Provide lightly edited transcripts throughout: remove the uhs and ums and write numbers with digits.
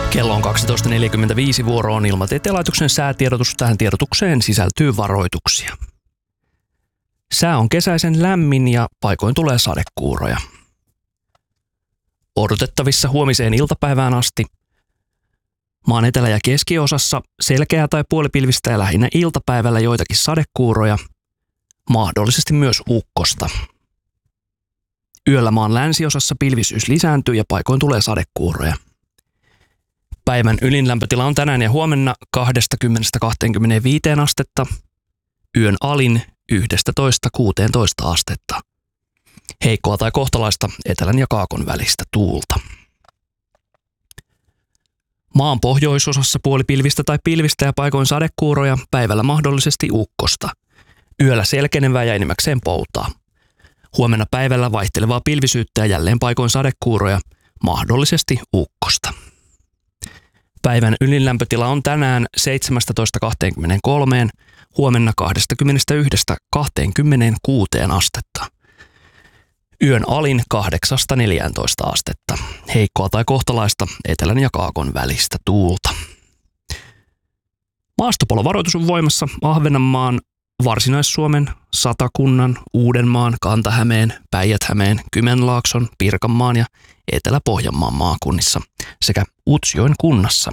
Kello on 12.45, vuoro on Ilmatieteen laitoksen säätiedotus. Tähän tiedotukseen sisältyy varoituksia. Sää on kesäisen lämmin ja paikoin tulee sadekuuroja. Odotettavissa huomiseen iltapäivään asti. Maan etelä- ja keskiosassa selkeää tai puolipilvistä ja lähinnä iltapäivällä joitakin sadekuuroja, mahdollisesti myös ukkosta. Yöllä maan länsiosassa pilvisyys lisääntyy ja paikoin tulee sadekuuroja. Päivän ylinlämpötila on tänään ja huomenna 20–25 astetta, yön alin 11–16 astetta. Heikkoa tai kohtalaista etelän ja kaakon välistä tuulta. Maan pohjoisosassa puolipilvistä tai pilvistä ja paikoin sadekuuroja, päivällä mahdollisesti ukkosta. Yöllä selkenevää ja enimmäkseen poutaa. Huomenna päivällä vaihtelevaa pilvisyyttä ja jälleen paikoin sadekuuroja, mahdollisesti ukkosta. Päivän ylinlämpötila on tänään 17–23, huomenna 21–26 astetta. Yön alin 8–14 astetta. Heikkoa tai kohtalaista etelän ja kaakon välistä tuulta. Maastopolovaroitus on voimassa Ahvenanmaan, Varsinais-Suomen, Satakunnan, Uudenmaan, Kanta-Hämeen, Päijät-Hämeen, Kymenlaakson, Pirkanmaan ja Etelä-Pohjanmaan maakunnissa sekä Utsjoen kunnassa.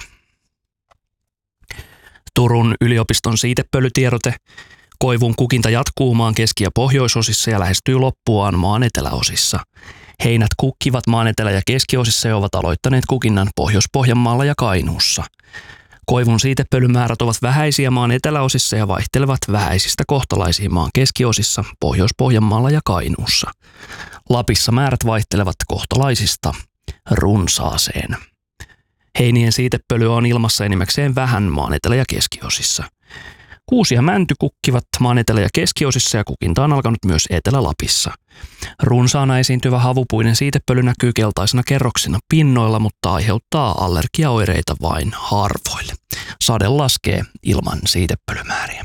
Turun yliopiston siitepölytiedote. Koivun kukinta jatkuu maan keski- ja pohjoisosissa ja lähestyy loppuaan maan eteläosissa. Heinät kukkivat maan etelä- ja keskiosissa ja ovat aloittaneet kukinnan Pohjois-Pohjanmaalla ja Kainuussa. Koivun siitepölymäärät ovat vähäisiä maan eteläosissa ja vaihtelevat vähäisistä kohtalaisiin maan keskiosissa, Pohjois-Pohjanmaalla ja Kainuussa. Lapissa määrät vaihtelevat kohtalaisista runsaaseen. Heinien siitepölyä on ilmassa enimmäkseen vähän maan etelä- ja keskiosissa. Kuusi ja mänty kukkivat maan etelä- ja keskiosissa ja kukinta on alkanut myös Etelä-Lapissa. Runsaana esiintyvä havupuinen siitepöly näkyy keltaisena kerroksina pinnoilla, mutta aiheuttaa allergiaoireita vain harvoille. Sade laskee ilman siitepölymääriä.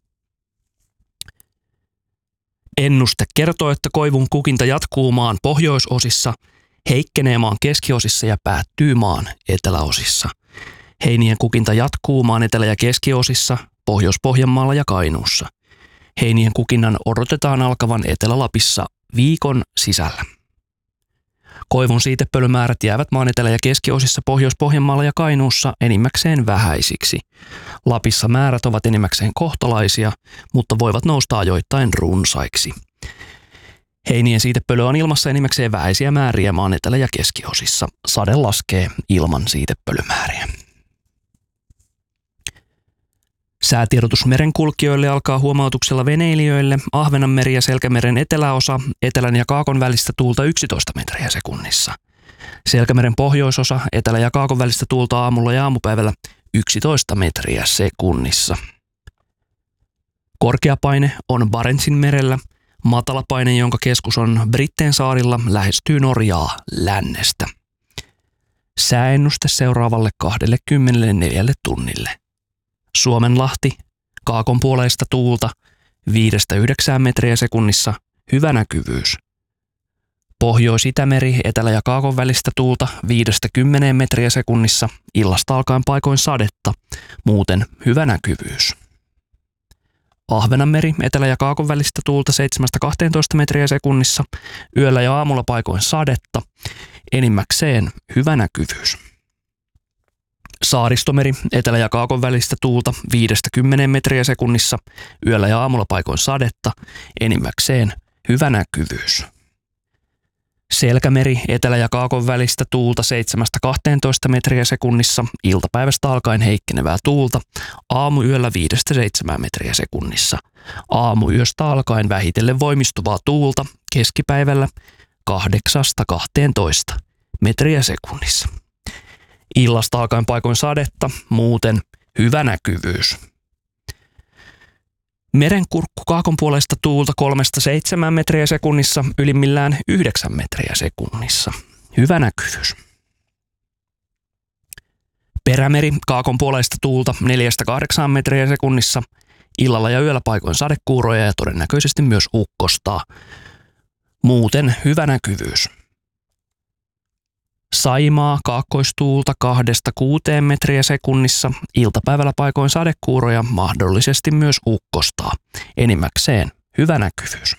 Ennuste kertoo, että koivun kukinta jatkuu maan pohjoisosissa, heikkenee maan keskiosissa ja päättyy maan eteläosissa. Heinien kukinta jatkuu maan etelä- ja keskiosissa, Pohjois-Pohjanmaalla ja Kainuussa. Heinien kukinnan odotetaan alkavan Etelä-Lapissa viikon sisällä. Koivun siitepölymäärät jäävät maan etelä- ja keskiosissa, Pohjois-Pohjanmaalla ja Kainuussa enimmäkseen vähäisiksi. Lapissa määrät ovat enimmäkseen kohtalaisia, mutta voivat nousta ajoittain runsaiksi. Heinien siitepöly on ilmassa enimmäkseen vähäisiä määriä maan etelä- ja keskiosissa. Sade laskee ilman siitepölymääriä. Säätiedotus merenkulkijoille alkaa huomautuksella veneilijöille. Ahvenanmeri ja Selkämeren eteläosa, etelän ja kaakon välistä tuulta 11 metriä sekunnissa. Selkämeren pohjoisosa, etelä- ja kaakon välistä tuulta aamulla ja aamupäivällä 11 metriä sekunnissa. Korkeapaine on Barentsin merellä. Matalapaine, jonka keskus on Britteen saarilla, lähestyy Norjaa lännestä. Sääennuste seuraavalle 24 tunnille. Suomenlahti, kaakonpuoleista tuulta 5–9 metriä sekunnissa, hyvä näkyvyys. Pohjois-Itämeri, etelä- ja kaakon välistä tuulta 5–10 metriä sekunnissa, illasta alkaen paikoin sadetta, muuten hyvä näkyvyys. Ahvenanmeri, etelä- ja kaakon välistä tuulta 7–12 metriä sekunnissa, yöllä ja aamulla paikoin sadetta, enimmäkseen hyvä näkyvyys. Saaristomeri, etelä- ja kaakon välistä tuulta 5–10 metriä sekunnissa, yöllä ja aamulla paikoin sadetta, enimmäkseen hyvä näkyvyys. Selkämeri, etelä- ja kaakon välistä tuulta 7–12 metriä sekunnissa, iltapäivästä alkaen heikkenevää tuulta, aamuyöllä 5–7 metriä sekunnissa. Aamuyöstä alkaen vähitellen voimistuvaa tuulta, keskipäivällä 8–12 metriä sekunnissa. Illasta alkaen paikoin sadetta, muuten hyvä näkyvyys. Merenkurkku kaakonpuoleista tuulta 3–7 metriä sekunnissa, ylimmillään 9 metriä sekunnissa. Hyvä näkyvyys. Perämeri kaakonpuoleista tuulta 4–8 metriä sekunnissa, illalla ja yöllä paikoin sadekuuroja ja todennäköisesti myös ukkosta. Muuten hyvä näkyvyys. Saimaa kaakkoistuulta 2-6 metriä sekunnissa, iltapäivällä paikoin sadekuuroja, mahdollisesti myös ukkostaa. Enimmäkseen hyvä näkyvyys.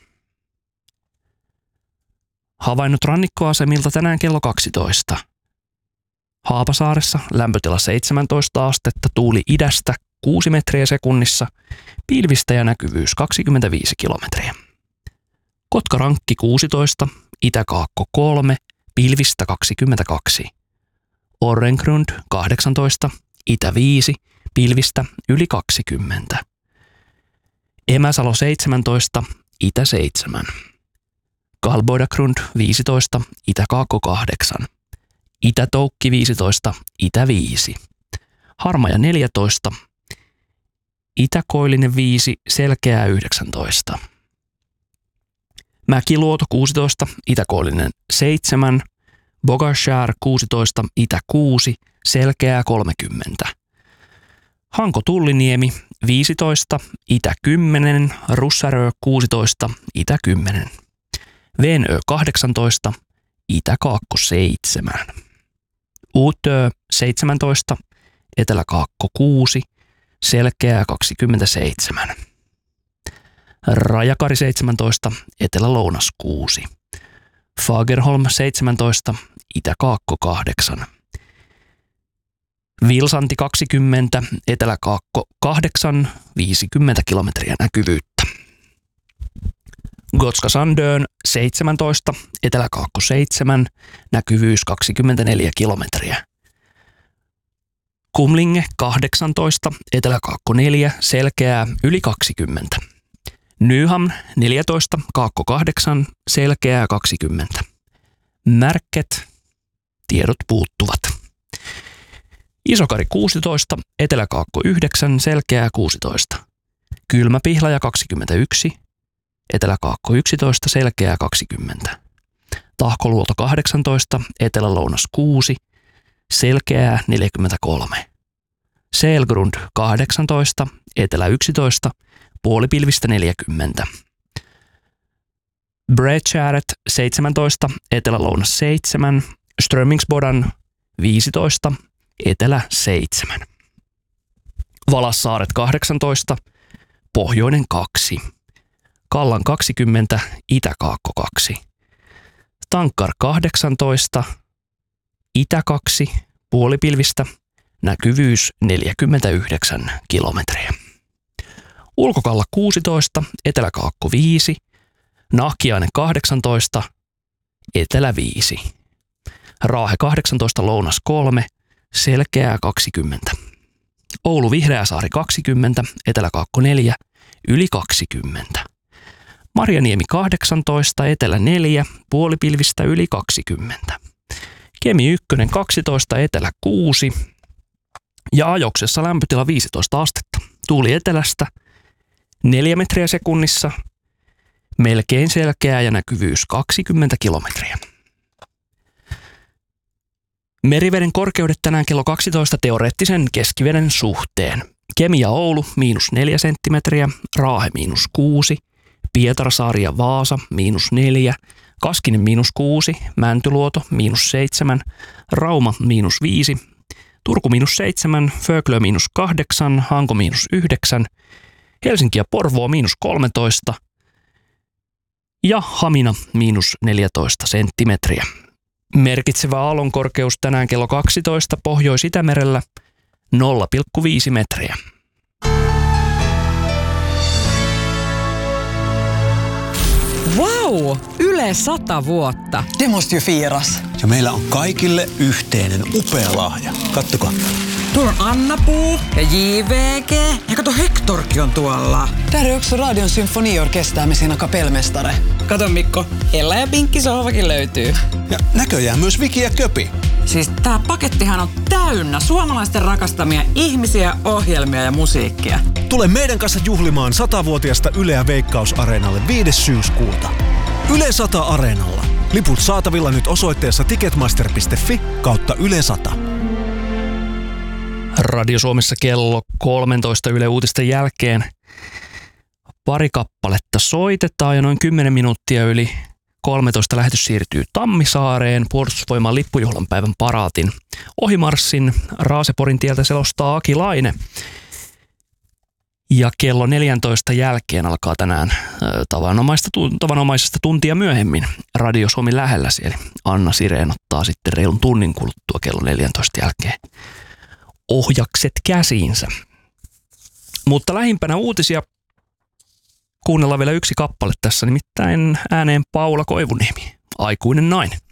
Havainnot rannikkoasemilta tänään kello 12. Haapasaaressa lämpötila 17 astetta, tuuli idästä 6 metriä sekunnissa, pilvistä ja näkyvyys 25 kilometriä. Kotkarankki 16, Itäkaakko 3, pilvistä 22. Orrengrund 18, Itä 5, pilvistä yli 20. Emäsalo 17, Itä 7. Kalboidagrund 15, Itäkaakko 8. Itätoukki 15, Itä 5. Harmaja 14, Itäkoillinen 5, Selkeää 19. Mäkiluoto 16, Itäkoillinen 7, Bogashär 16, Itä 6, Selkeää 30. Hanko Tulliniemi 15, Itä 10, Russarö 16, Itä 10. Venö 18, Itäkaakko 7. Uutö 17, Eteläkaakko 6, Selkeää 27. Rajakari 17, Etelä-Lounas 6. Fagerholm 17, Itäkaakko 8. Vilsanti 20, Eteläkaakko 8, 50 kilometriä näkyvyyttä. Gotska Sandön 17, Eteläkaakko 7, näkyvyys 24 kilometriä. Kumlinge 18, Eteläkaakko 4, Selkeää yli 20. Nyham 14, Kaakko 8, Selkeää 20. Märket, tiedot puuttuvat. Isokari 16, Eteläkaakko 9, Selkeää 16. Kylmäpihlaja 21, Eteläkaakko 11, Selkeää 20. Tahkoluoto 18, Etelä-Lounas 6, Selkeää 43. Selgrund 18, Etelä 11, puolipilvistä 40. Bredgäret 17, Etelä-Lounas 7, Strömingsbodan 15, Etelä 7. Valassaaret 18, Pohjoinen 2. Kallan 20, Itäkaakko 2. Tankkar 18, Itä 2, puolipilvistä, näkyvyys 49 kilometriä. Ulkokalla 16, Eteläkaakko 5, Nahkiainen 18, Etelä 5. Raahe 18, Lounas 3, Selkeää 20. Oulu Vihreäsaari 20, Eteläkaakko 4, yli 20. Marjaniemi 18, Etelä 4, puolipilvistä yli 20. Kemi 1, 12, Etelä 6 ja Ajoksessa lämpötila 15 astetta. Tuuli etelästä 4 metriä sekunnissa, melkein selkeää ja näkyvyys 20 kilometriä. Meriveden korkeudet tänään kello 12 teoreettisen keskiveden suhteen. Kemi ja Oulu -4 senttimetriä, Raahe -6, Pietarsaari ja Vaasa -4, Kaskinen -6, Mäntyluoto -7, Rauma -5, Turku -7, Föglö -8, Hanko -9, Helsinki ja Porvoo -13 ja Hamina -14 senttimetriä. Merkitsevä aallonkorkeus tänään kello 12 Pohjois-Itämerellä 0,5 metriä. Wow! Yle 100 vuotta. Det måste ju firas. Ja meillä on kaikille yhteinen upea lahja. Kattokaa. Tuolla on Anna-Puu ja JVG. Ja kato, Hectorkin on tuolla. Där är också Radion symfoniorkester med sina kapellmästare. Kato Mikko, Ella ja Pinkki sohvakin löytyy. Ja näköjään myös Viki ja Köpi. Siis tää pakettihan on täynnä suomalaisten rakastamia ihmisiä, ohjelmia ja musiikkia. Tule meidän kanssa juhlimaan 100-vuotiasta Yleä Veikkaus-areenalle 5. syyskuuta. Yle 100 Areenalla. Liput saatavilla nyt osoitteessa ticketmaster.fi/Yle 100. Radio Suomessa kello 13 Yle Uutisten jälkeen pari kappaletta soitetaan ja noin 10 minuuttia yli 13 lähetys siirtyy Tammisaareen Puolustusvoimaan lippujuhlan päivän paraatin ohimarssin Raaseporin tieltä selostaa Aki Laine. Ja kello 14 jälkeen alkaa tänään tavanomaisesta tuntia myöhemmin Radio Suomi lähelläsi. Eli Anna Sireen ottaa sitten reilun tunnin kuluttua kello 14 jälkeen ohjakset käsiinsä. Mutta lähimpänä uutisia kuunnellaan vielä yksi kappale tässä, nimittäin ääneen Paula Koivuniemi, Aikuinen nainen.